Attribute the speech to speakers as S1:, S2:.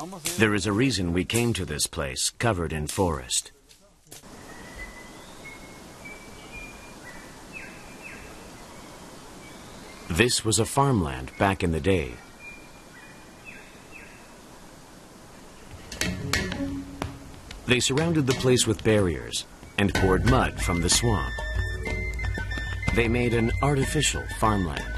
S1: There is a reason we came to this place, covered in forest. This was a farmland back in the day. They surrounded the place with barriers and poured mud from the swamp. They made an artificial farmland.